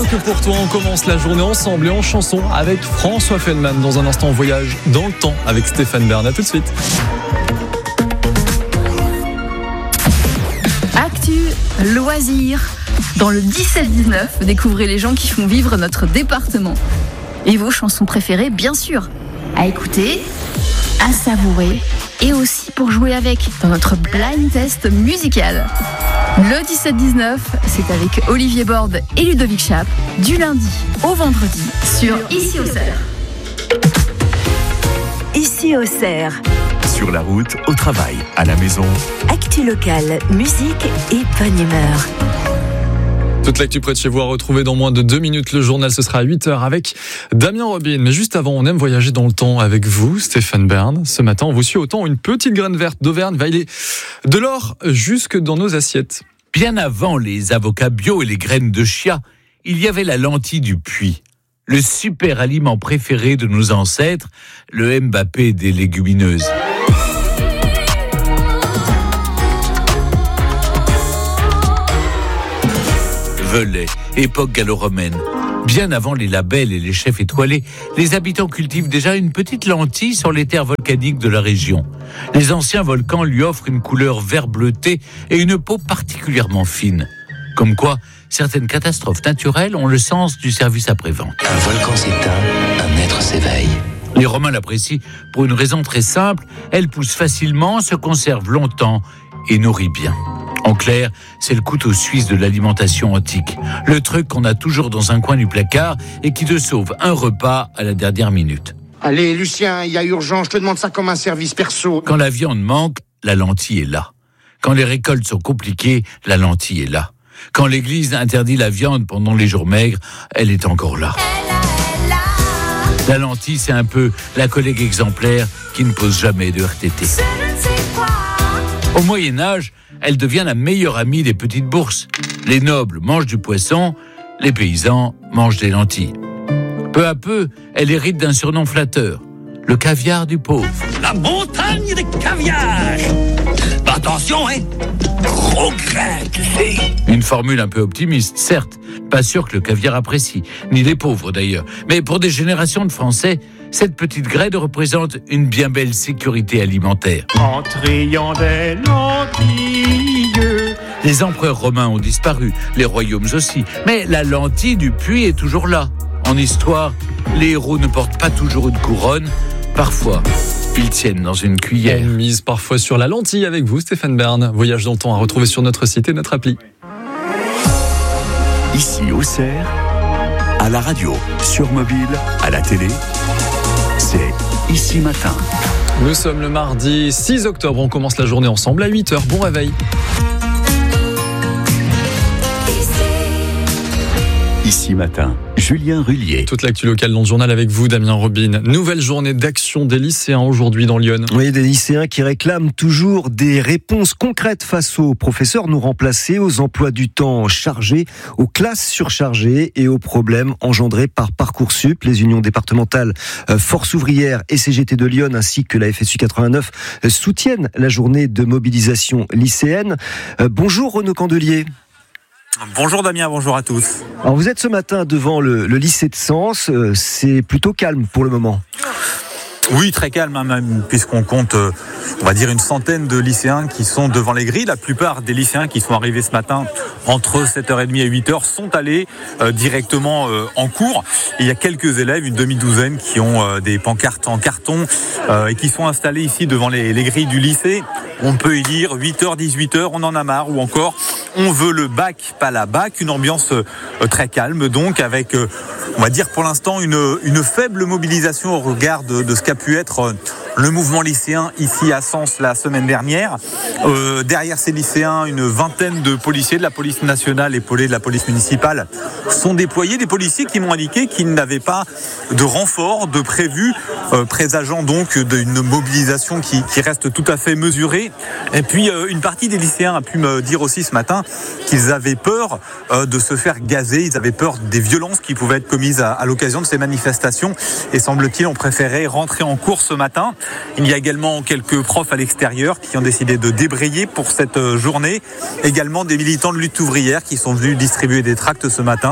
que pour toi, on commence la journée ensemble et en chanson avec François Feldman. Dans un instant, on voyage dans le temps avec Stéphane Bern. À tout de suite. Actu, loisirs. Dans le 17-19, découvrez les gens qui font vivre notre département. Et vos chansons préférées, bien sûr. À écouter, à savourer et aussi pour jouer avec dans notre blind test musical. Le 17-19, c'est avec Olivier Borde et Ludovic Chap, du lundi au vendredi sur Ici Auxerre. Ici Auxerre. Sur la route, au travail, à la maison. Actu locale, musique et bonne humeur. Toute l'actu près de chez vous à retrouver dans moins de 2 minutes. Le journal, ce sera à 8h avec Damien Robin. Mais juste avant, on aime voyager dans le temps avec vous, Stéphane Bern. Ce matin, on vous suit autant une petite graine verte d'Auvergne va aller de l'or jusque dans nos assiettes. Bien avant les avocats bio et les graines de chia, il y avait la lentille du puits. Le super aliment préféré de nos ancêtres, le Mbappé des légumineuses. Velay, époque gallo-romaine. Bien avant les labels et les chefs étoilés, les habitants cultivent déjà une petite lentille sur les terres volcaniques de la région. Les anciens volcans lui offrent une couleur vert bleuté et une peau particulièrement fine. Comme quoi, certaines catastrophes naturelles ont le sens du service après-vente. Un volcan s'éteint, un être s'éveille. Les Romains l'apprécient pour une raison très simple, elle pousse facilement, se conserve longtemps et nourrit bien. En clair, c'est le couteau suisse de l'alimentation antique. Le truc qu'on a toujours dans un coin du placard et qui te sauve un repas à la dernière minute. Allez, Lucien, il y a urgence, je te demande ça comme un service perso. Quand la viande manque, la lentille est là. Quand les récoltes sont compliquées, la lentille est là. Quand l'église interdit la viande pendant les jours maigres, elle est encore là. La lentille, c'est un peu la collègue exemplaire qui ne pose jamais de RTT. Au Moyen-Âge, elle devient la meilleure amie des petites bourses. Les nobles mangent du poisson, les paysans mangent des lentilles. Peu à peu, elle hérite d'un surnom flatteur, le caviar du pauvre. La montagne des caviars. Attention, hein. Gros grain, tu sais. Une formule un peu optimiste, certes. Pas sûr que le caviar apprécie, ni les pauvres d'ailleurs. Mais pour des générations de Français, cette petite graine représente une bien belle sécurité alimentaire. En triant des lentilles. Les empereurs romains ont disparu, les royaumes aussi. Mais la lentille du puits est toujours là. En histoire, les héros ne portent pas toujours une couronne. Parfois, ils tiennent dans une cuillère. On mise parfois sur la lentille avec vous, Stéphane Bern. Voyage dans le temps à retrouver sur notre site et notre appli. Ici Auxerre, à la radio, sur mobile, à la télé, c'est Ici Matin. Nous sommes le mardi 6 octobre. On commence la journée ensemble à 8h. Bon réveil. Ici Matin, Julien Rullier. Toute l'actu locale dans le journal avec vous, Damien Robin. Nouvelle journée d'action des lycéens aujourd'hui dans Lyon. Oui, des lycéens qui réclament toujours des réponses concrètes face aux professeurs non remplacés, aux emplois du temps chargés, aux classes surchargées et aux problèmes engendrés par Parcoursup. Les unions départementales Force ouvrière et CGT de Lyon ainsi que la FSU 89 soutiennent la journée de mobilisation lycéenne. Bonjour Renaud Candelier. Bonjour Damien, bonjour à tous. Alors vous êtes ce matin devant le lycée de Sens, c'est plutôt calme pour le moment. Oui, très calme, hein, même, puisqu'on compte, on va dire, une centaine de lycéens qui sont devant les grilles. La plupart des lycéens qui sont arrivés ce matin entre 7h30 et 8h sont allés directement en cours. Et il y a quelques élèves, une demi-douzaine, qui ont des pancartes en carton et qui sont installés ici devant les grilles du lycée. On peut y lire 8h, 18h, on en a marre, ou encore on veut le bac, pas la bac. Une ambiance très calme, donc, avec, on va dire pour l'instant, une faible mobilisation au regard de ce qu'a pu être le mouvement lycéen ici à Sens la semaine dernière. Derrière ces lycéens, une vingtaine de policiers de la police nationale épaulés de la police municipale sont déployés. Des policiers qui m'ont indiqué qu'ils n'avaient pas de renfort de prévu, présageant donc d'une mobilisation qui reste tout à fait mesurée. Et puis une partie des lycéens a pu me dire aussi ce matin qu'ils avaient peur de se faire gazer, ils avaient peur des violences qui pouvaient être commises à l'occasion de ces manifestations et semble-t-il ont préféré rentrer en cours ce matin. Il y a également quelques profs à l'extérieur qui ont décidé de débrayer pour cette journée. Également des militants de lutte ouvrière qui sont venus distribuer des tracts ce matin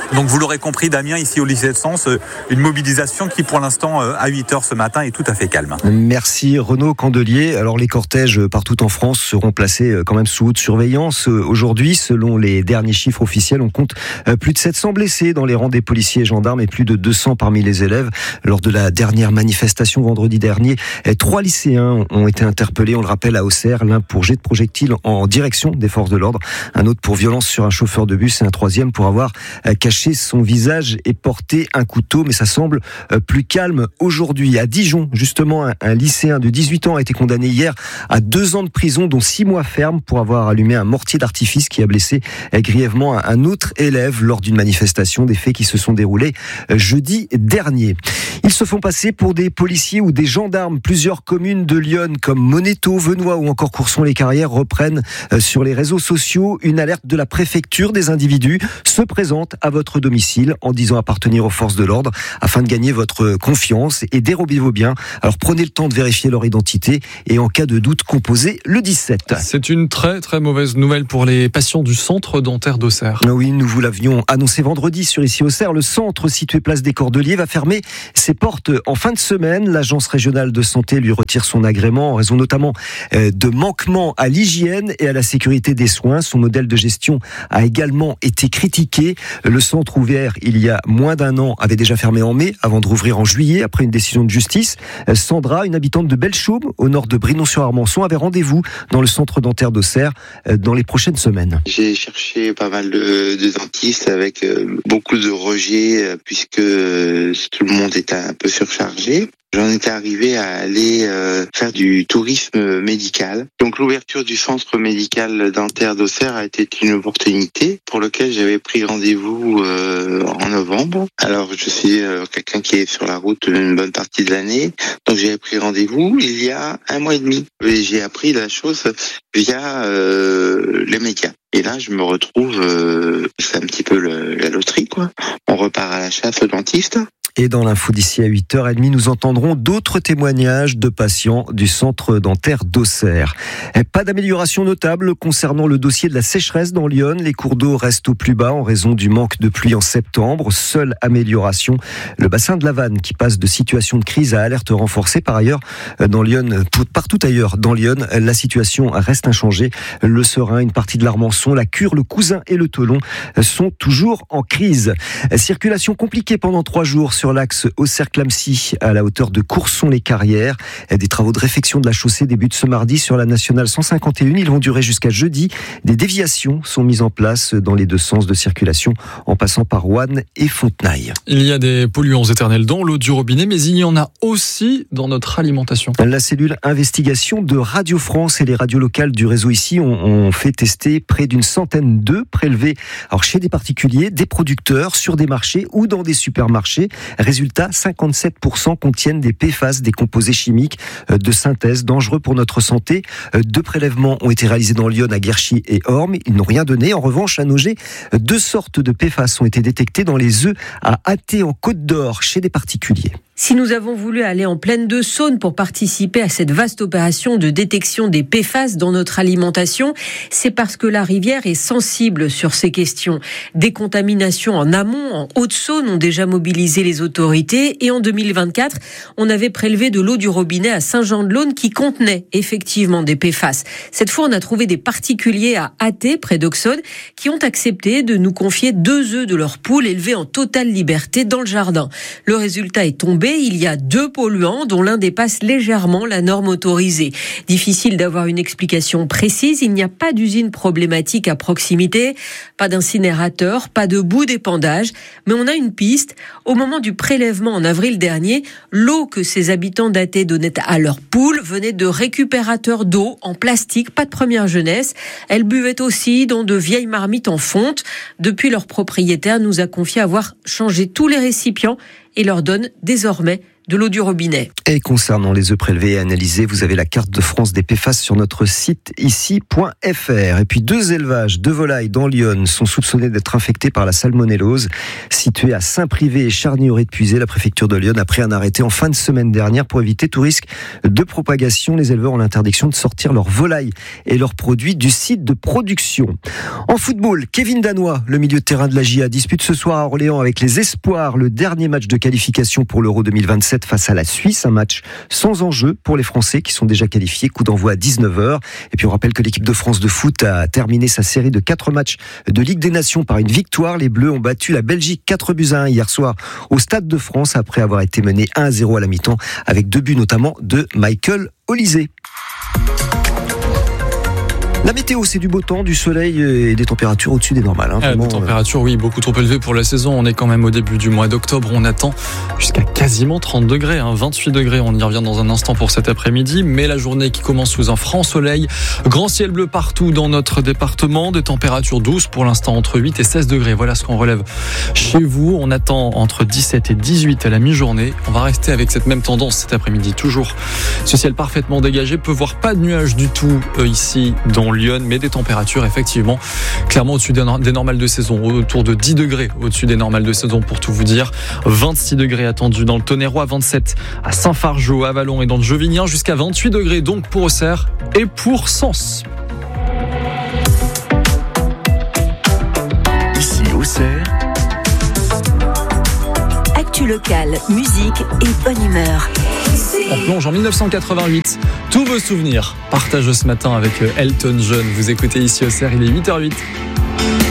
Donc vous l'aurez compris, Damien, ici au lycée de Sens, une mobilisation qui pour l'instant à 8h ce matin est tout à fait calme. Merci Renaud Candelier. Alors les cortèges partout en France seront placés quand même sous haute surveillance. Aujourd'hui, selon les derniers chiffres officiels, on compte plus de 700 blessés dans les rangs des policiers et gendarmes et plus de 200 parmi les élèves. Lors de la dernière manifestation vendredi dernier, 3 lycéens ont été interpellés, on le rappelle, à Auxerre, l'un pour jet de projectile en direction des forces de l'ordre, un autre pour violence sur un chauffeur de bus et un troisième pour avoir caché son visage et porté un couteau. Mais ça semble plus calme aujourd'hui. À Dijon, justement, un lycéen de 18 ans a été condamné hier à 2 ans de prison, dont 6 mois ferme pour avoir allumé un mortier d'artifice qui a blessé grièvement un autre élève lors d'une manifestation, des faits qui se sont déroulés jeudi dernier. Ils se font passer pour des policiers ou des gendarmes. Plusieurs communes de Lyon comme Monéto, Venoy ou encore Courson-les-Carrières reprennent sur les réseaux sociaux une alerte de la préfecture. Des individus se présentent à votre domicile en disant appartenir aux forces de l'ordre afin de gagner votre confiance et dérober vos biens. Alors prenez le temps de vérifier leur identité et en cas de doute, composez le 17. C'est une très très mauvaise nouvelle pour les patients du centre dentaire d'Auxerre. Oui, nous vous l'avions annoncé vendredi sur Ici Auxerre. Le centre situé place des Cordeliers va fermer ses portes en fin de semaine. L'agence régionale de santé lui retire son agrément en raison notamment de manquements à l'hygiène et à la sécurité des soins. Son modèle de gestion a également été critiqué. Le centre ouvert il y a moins d'1 an avait déjà fermé en mai avant de rouvrir en juillet après une décision de justice. Sandra, une habitante de Belchaume au nord de Brinon-sur-Armançon, avait rendez-vous dans le centre dentaire d'Auxerre dans les prochaines semaines. J'ai cherché pas mal de dentistes avec beaucoup de rejets puisque tout le monde était un peu surchargé. J'en étais arrivé à aller faire du tourisme médical. Donc l'ouverture du centre médical dentaire d'Auxerre a été une opportunité pour laquelle j'avais pris rendez-vous en novembre. Alors je suis quelqu'un qui est sur la route une bonne partie de l'année, donc j'avais pris rendez-vous il y a 1 mois et demi. Et j'ai appris la chose via les médias. Et là, je me retrouve, c'est un petit peu la loterie, quoi. On repart à la chasse au dentiste. Et dans l'info d'ici à 8h30, nous entendrons d'autres témoignages de patients du centre dentaire d'Auxerre. Pas d'amélioration notable concernant le dossier de la sécheresse dans Lyon. Les cours d'eau restent au plus bas en raison du manque de pluie en septembre. Seule amélioration, le bassin de la Vanne qui passe de situation de crise à alerte renforcée. Par ailleurs, dans Lyon, partout ailleurs dans Lyon, la situation reste inchangée. Le Serein, une partie de l'Armançon, la Cure, le Cousin et le Tholon sont toujours en crise. Circulation compliquée pendant 3 jours sur l'axe Auxerre-Clamecy à la hauteur de Courson-les-Carrières. Des travaux de réfection de la chaussée débutent ce mardi sur la nationale 151. Ils vont durer jusqu'à jeudi. Des déviations sont mises en place dans les 2 sens de circulation en passant par Ouanne et Fontenay. Il y a des polluants éternels dans l'eau du robinet, mais il y en a aussi dans notre alimentation. La cellule investigation de Radio France et les radios locales du réseau ici ont fait tester près d'une centaine d'œufs prélevés chez des particuliers, des producteurs, sur des marchés ou dans des supermarchés. Résultat, 57% contiennent des PFAS, des composés chimiques de synthèse dangereux pour notre santé. 2 prélèvements ont été réalisés dans Lyon, à Guerchy et Orme. Ils n'ont rien donné. En revanche, à Nogé, 2 sortes de PFAS ont été détectées dans les œufs à Athée en Côte d'Or chez des particuliers. Si nous avons voulu aller en plaine de Saône pour participer à cette vaste opération de détection des PFAS dans notre alimentation, c'est parce que la rivière est sensible sur ces questions. Des contaminations en amont, en Haute-Saône, ont déjà mobilisé les autorités et en 2024, on avait prélevé de l'eau du robinet à Saint-Jean-de-Laune qui contenait effectivement des PFAS. Cette fois, on a trouvé des particuliers à Athée, près d'Auxonne, qui ont accepté de nous confier 2 œufs de leur poule élevés en totale liberté dans le jardin. Le résultat est tombé. Il y a 2 polluants dont l'un dépasse légèrement la norme autorisée. Difficile d'avoir une explication précise. Il n'y a pas d'usine problématique à proximité, pas d'incinérateur, pas de bout d'épandage. Mais on a une piste. Au moment du prélèvement en avril dernier, l'eau que ces habitants d'Athée donnaient à leurs poules venait de récupérateurs d'eau en plastique, pas de première jeunesse. Elles buvaient aussi dans de vieilles marmites en fonte. Depuis, leur propriétaire nous a confié avoir changé tous les récipients et leur donne désormais de l'eau du robinet. Et concernant les œufs prélevés et analysés, vous avez la carte de France des PFAS sur notre site ici.fr. Et puis 2 élevages de volailles dans l'Yonne sont soupçonnés d'être infectés par la salmonellose. Situés à Saint-Privé et Charny-Auré-de-Puisay, la préfecture de l'Yonne a pris un arrêté en fin de semaine dernière pour éviter tout risque de propagation. Les éleveurs ont l'interdiction de sortir leurs volailles et leurs produits du site de production. En football, Kevin Danois, le milieu de terrain de la GIA, dispute ce soir à Orléans avec les Espoirs le dernier match de qualification pour l'Euro 2027 face à la Suisse. Un match sans enjeu pour les Français qui sont déjà qualifiés. Coup d'envoi à 19h. Et puis on rappelle que l'équipe de France de foot a terminé sa série de 4 matchs de Ligue des Nations par une victoire. Les Bleus ont battu la Belgique 4-1 hier soir au Stade de France après avoir été menés 1-0 à la mi-temps avec 2 buts notamment de Michael Olysée. La météo, c'est du beau temps, du soleil et des températures au-dessus des normales. Des températures, oui, beaucoup trop élevées pour la saison. On est quand même au début du mois d'octobre. On attend jusqu'à quasiment 30 degrés, 28 degrés. On y revient dans un instant pour cet après-midi. Mais la journée qui commence sous un franc soleil. Grand ciel bleu partout dans notre département. Des températures douces pour l'instant entre 8 et 16 degrés. Voilà ce qu'on relève chez vous. On attend entre 17 et 18 à la mi-journée. On va rester avec cette même tendance cet après-midi. Toujours ce ciel parfaitement dégagé. Pleuvoir, pas de nuages du tout ici dans Lyon, mais des températures effectivement clairement au-dessus des normales de saison, autour de 10 degrés au-dessus des normales de saison pour tout vous dire. 26 degrés attendus dans le Tonnerrois, 27 à Saint-Fargeau, à Vallon et dans le Jovinien, jusqu'à 28 degrés donc pour Auxerre et pour Sens. Ici Auxerre. Actu locale, musique et bonne humeur. On plonge en 1988. Tous vos souvenirs partagés ce matin avec Elton John. Vous écoutez ici Auxerre, il est 8h08.